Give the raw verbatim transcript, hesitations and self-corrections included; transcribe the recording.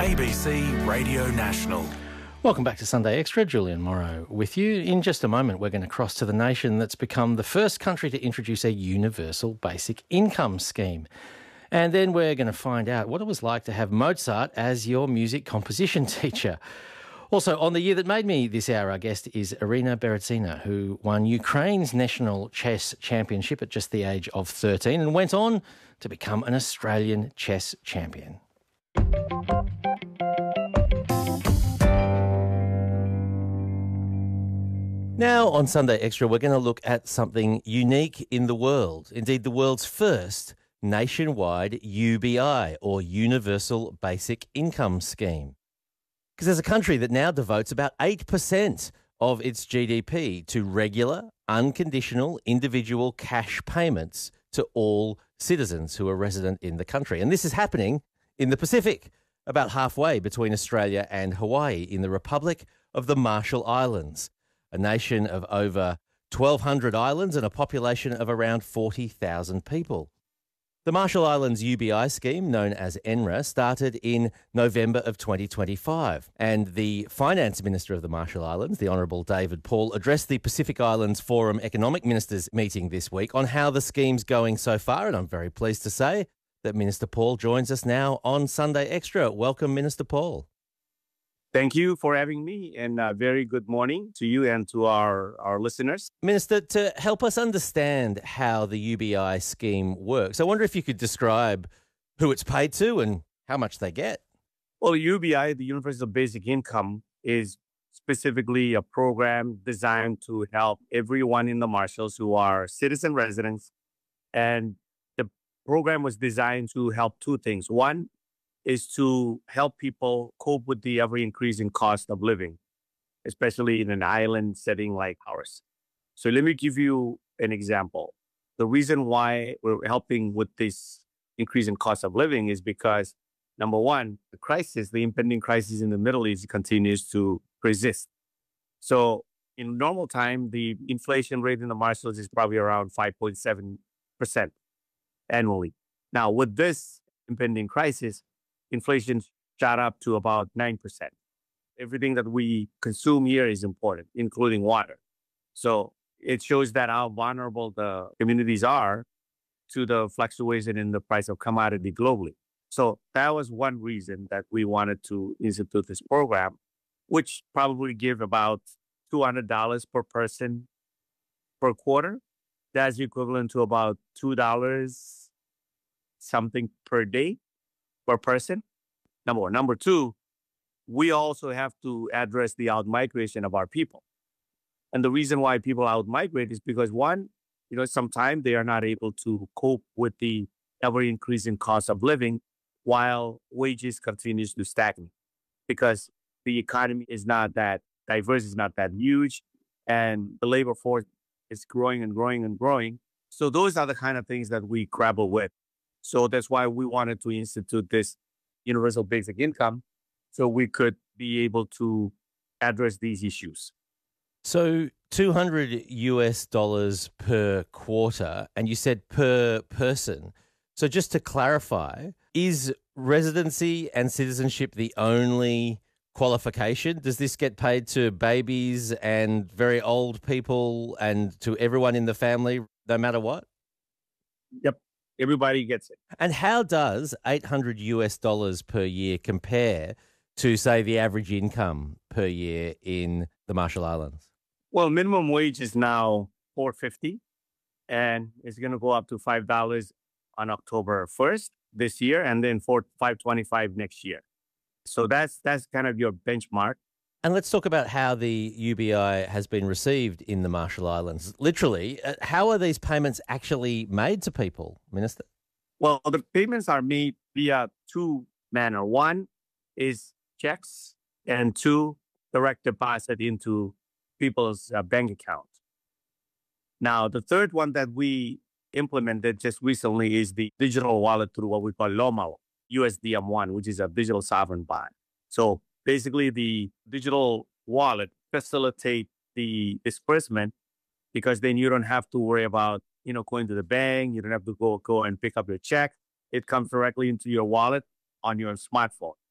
A B C Radio National. Welcome back to Sunday Extra. Julian Morrow with you. In just a moment, we're going to cross to the nation that's become the first country to introduce a universal basic income scheme. And then we're going to find out what it was like to have Mozart as your music composition teacher. Also, on the year that made me this hour, our guest is Irina Berezina, who won Ukraine's national chess championship at just the age of thirteen and went on to become an Australian chess champion. Now, on Sunday Extra, we're going to look at something unique in the world. Indeed, the world's first nationwide U B I, or Universal Basic Income Scheme. Because there's a country that now devotes about eight percent of its G D P to regular, unconditional, individual cash payments to all citizens who are resident in the country. And this is happening in the Pacific, about halfway between Australia and Hawaii, in the Republic of the Marshall Islands, a nation of over twelve hundred islands and a population of around forty thousand people. The Marshall Islands U B I scheme, known as N R A, started in November of twenty twenty-five, and the Finance Minister of the Marshall Islands, the Honourable David Paul, addressed the Pacific Islands Forum Economic Ministers meeting this week on how the scheme's going so far, and I'm very pleased to say that Minister Paul joins us now on Sunday Extra. Welcome, Minister Paul. Thank you for having me, and a very good morning to you and to our, our listeners. Minister, to help us understand how the U B I scheme works, I wonder if you could describe who it's paid to and how much they get. Well, U B I, the Universal Basic Income, is specifically a program designed to help everyone in the Marshalls who are citizen residents. And the program was designed to help two things. One is to help people cope with the ever-increasing cost of living, especially in an island setting like ours. So let me give you an example. The reason why we're helping with this increasing cost of living is because, number one, the crisis, the impending crisis in the Middle East continues to persist. So in normal time, the inflation rate in the Marshalls is probably around five point seven percent annually. Now, with this impending crisis, inflation shot up to about nine percent. Everything that we consume here is important, including water. So it shows that how vulnerable the communities are to the fluctuation in the price of commodity globally. So that was one reason that we wanted to institute this program, which probably give about two hundred dollars per person per quarter. That's equivalent to about two dollars something per day per person. Number one. Number two, we also have to address the out-migration of our people. And the reason why people out-migrate is because, one, you know, sometimes they are not able to cope with the ever-increasing cost of living while wages continues to stagnate, because the economy is not that diverse, is not that huge, and the labor force is growing and growing and growing. So those are the kind of things that we grapple with. So that's why we wanted to institute this universal basic income, so we could be able to address these issues. So two hundred US dollars per quarter, and you said per person. So just to clarify, is residency and citizenship the only qualification? Does this get paid to babies and very old people and to everyone in the family, no matter what? Yep. Everybody gets it. And how does eight hundred US dollars per year compare to, say, the average income per year in the Marshall Islands? Well, minimum wage is now four fifty, and it's going to go up to five dollars on October first this year, and then for five twenty-five next year. So that's that's kind of your benchmark. And let's talk about how the U B I has been received in the Marshall Islands. Literally, uh, how are these payments actually made to people, Minister? Well, the payments are made via two manner. One is checks, and two, direct deposit into people's uh, bank account. Now, the third one that we implemented just recently is the digital wallet through what we call LOMA, U S D M one, which is a digital sovereign bond. So basically, the digital wallet facilitate the disbursement, because then you don't have to worry about, you know, going to the bank. You don't have to go go and pick up your check. It comes directly into your wallet on your smartphone.